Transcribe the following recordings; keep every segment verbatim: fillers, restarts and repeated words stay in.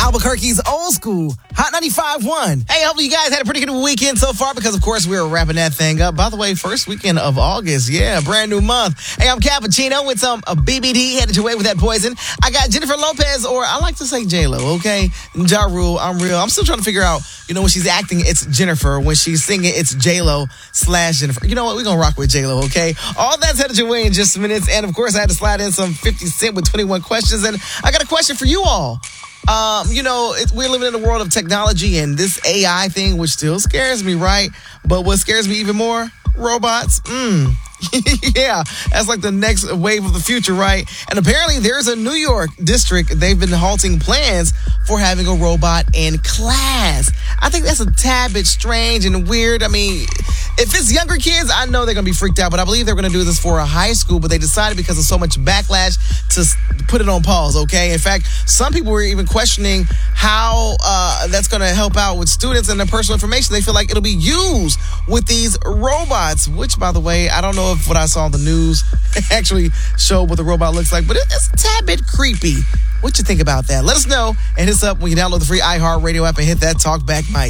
Albuquerque's old school Hot ninety-five point one. Hey, hopefully you guys had a pretty good weekend so far because, of course, we're wrapping that thing up. By the way, first weekend of August. Yeah, brand new month. Hey, I'm Cappuccino with some uh, B B D headed your way with that poison. I got Jennifer Lopez, or I like to say J-Lo, okay? Ja Rule, I'm real. I'm still trying to figure out, you know, when she's acting, it's Jennifer. When she's singing, it's J-Lo slash Jennifer. You know what? We're going to rock with J-Lo, okay? All that's headed your way in just minutes. And, of course, I had to slide in some fifty Cent with twenty-one questions. And I got a question for you all. Um, you know, it, we're living in a world of technology and this A I thing, which still scares me, right? But what scares me even more? Robots. Mm. Yeah, that's like the next wave of the future, right? And apparently there's a New York district, they've been halting plans for having a robot in class. I think that's a tad bit strange and weird. I mean, if it's younger kids, I know they're going to be freaked out, but I believe they're going to do this for a high school, but they decided because of so much backlash to put it on pause, okay? In fact, some people were even questioning how uh, that's going to help out with students and their personal information. They feel like it'll be used with these robots, which, by the way, I don't know if what I saw on the news actually showed what the robot looks like, but it's a tad bit creepy. What you think about that? Let us know and hit us up when you download the free iHeartRadio app and hit that talkback mic.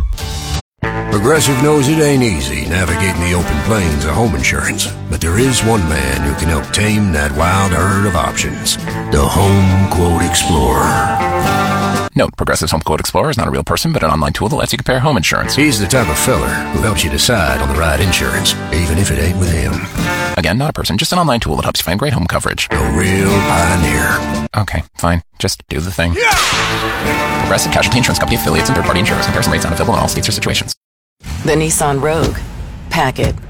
Progressive knows it ain't easy navigating the open plains of home insurance, but there is one man who can help tame that wild herd of options. The Home Quote Explorer. Note, Progressive's Home Quote Explorer is not a real person, but an online tool that lets you compare home insurance. He's the type of feller who helps you decide on the right insurance, even if it ain't with him. Again, not a person, just an online tool that helps you find great home coverage. A real pioneer. Okay, fine. Just do the thing. Yeah! Progressive Casualty Insurance Company affiliates and third-party insurers. Comparison rates not available in all states or situations. The Nissan Rogue. Pack it.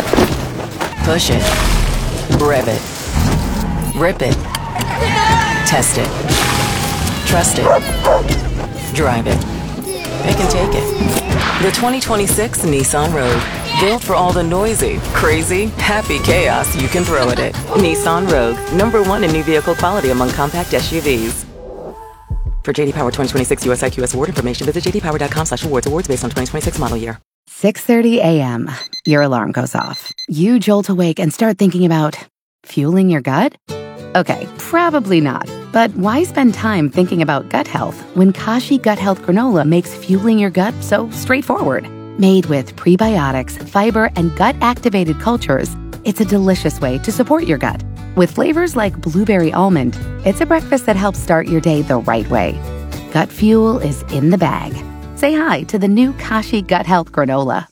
Push it. Rev it. Rip it. Test it. Trust it. Drive it. It can take it. The twenty twenty-six Nissan Rogue. Built for all the noisy, crazy, happy chaos you can throw at it. Nissan Rogue. Number one in new vehicle quality among compact S U Vs. For J D Power twenty twenty-six U S I Q S award information, visit j d power dot com slash awards. Awards based on twenty twenty-six model year. six thirty a.m. Your alarm goes off. You jolt awake and start thinking about fueling your gut? Okay, probably not. But why spend time thinking about gut health when Kashi Gut Health Granola makes fueling your gut so straightforward? Made with prebiotics, fiber, and gut-activated cultures, it's a delicious way to support your gut. With flavors like blueberry almond, it's a breakfast that helps start your day the right way. Gut fuel is in the bag. Say hi to the new Kashi Gut Health Granola.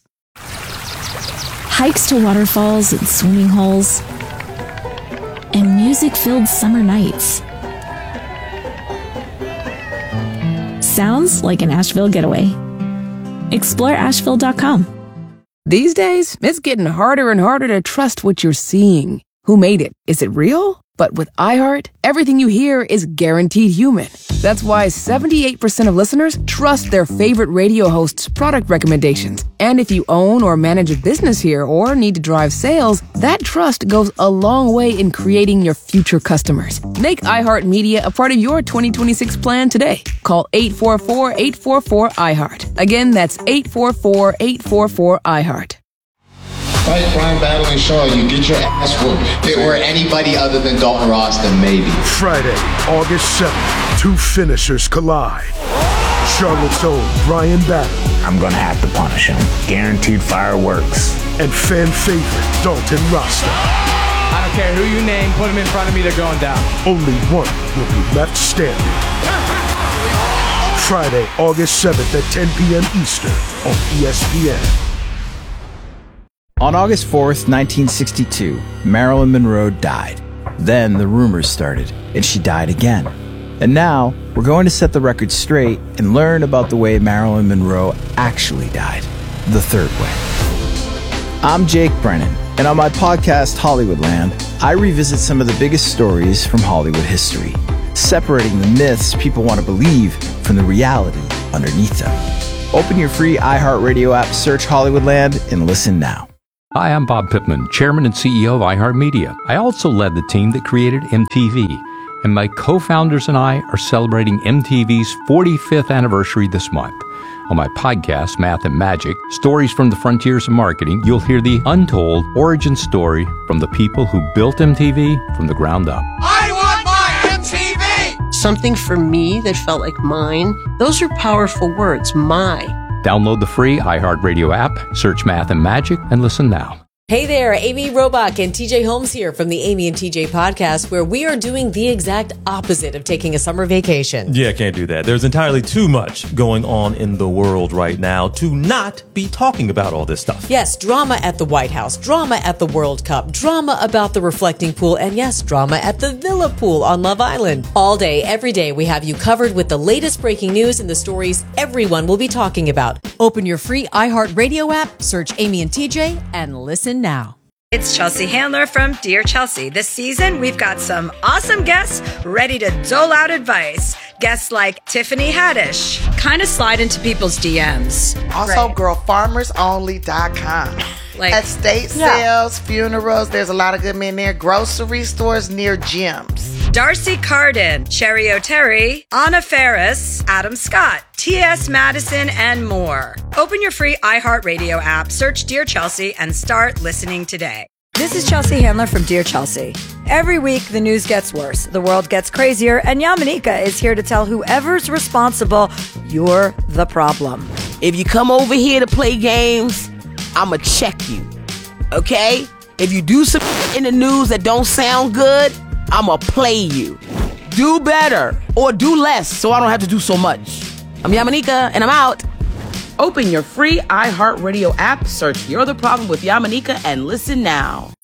Hikes to waterfalls and swimming holes, and music-filled summer nights. Sounds like an Asheville getaway. Explore asheville dot com. These days, it's getting harder and harder to trust what you're seeing. Who made it? Is it real? But with iHeart, everything you hear is guaranteed human. That's why seventy-eight percent of listeners trust their favorite radio host's product recommendations. And if you own or manage a business here or need to drive sales, that trust goes a long way in creating your future customers. Make iHeartMedia a part of your twenty twenty-six plan today. Call eight four four, eight four four, iHeart. Again, that's eight four four, eight four four, iHeart. Fight crime, battling Shaw, you get your ass whooped. If it were anybody other than Dalton Ross, then maybe. Friday, August seventh, two finishers collide. Charlotte's own Brian Battle. I'm gonna have to punish him. Guaranteed fireworks. And fan favorite Dalton Rasta. I don't care who you name, put him in front of me, they're going down. Only one will be left standing. Friday, August seventh at ten p.m. Eastern on E S P N. On August fourth, nineteen sixty-two, Marilyn Monroe died. Then the rumors started, and she died again. And now, we're going to set the record straight and learn about the way Marilyn Monroe actually died, the third way. I'm Jake Brennan, and on my podcast, Hollywoodland, I revisit some of the biggest stories from Hollywood history, separating the myths people want to believe from the reality underneath them. Open your free iHeartRadio app, search Hollywoodland, and listen now. Hi, I'm Bob Pittman, Chairman and C E O of iHeartMedia. I also led the team that created M T V, and my co-founders and I are celebrating M T V's forty-fifth anniversary this month. On my podcast, Math and Magic, Stories from the Frontiers of Marketing, you'll hear the untold origin story from the people who built M T V from the ground up. I want my M T V! something for me that felt like mine. Those are powerful words, my. Download the free iHeartRadio app, search Math and Magic, and listen now. Hey there, Amy Robach and T J Holmes here from the Amy and T J podcast, where we are doing the exact opposite of taking a summer vacation. Yeah, can't do that. There's entirely too much going on in the world right now to not be talking about all this stuff. Yes, drama at the White House, drama at the World Cup, drama about the reflecting pool, and yes, drama at the Villa Pool on Love Island. All day, every day, we have you covered with the latest breaking news and the stories everyone will be talking about. Open your free iHeartRadio app, search Amy and T J, and listen now. It's Chelsea Handler from Dear Chelsea. This season, we've got some awesome guests ready to dole out advice. Guests like Tiffany Haddish. Kind of slide into people's D Ms. Also, girl farmers only dot com. Like, estate yeah. sales, funerals, there's a lot of good men there. Grocery stores near gyms. Darcy Carden, Cherry O'Terry, Anna Ferris, Adam Scott, T S Madison, and more. Open your free iHeartRadio app, search Dear Chelsea, and start listening today. This is Chelsea Handler from Dear Chelsea. Every week, the news gets worse, the world gets crazier, and Yamanika is here to tell whoever's responsible, you're the problem. If you come over here to play games, I'ma check you, okay? If you do some in the news that don't sound good, I'ma play you. Do better or do less so I don't have to do so much. I'm Yamanika and I'm out. Open your free iHeartRadio app, search You're the Problem with Yamanika, and listen now.